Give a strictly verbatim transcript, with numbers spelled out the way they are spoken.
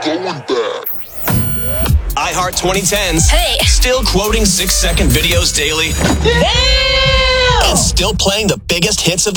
going back. iHeart twenty tens. Hey. Still quoting six second videos daily. Damn! And still playing the biggest hits of the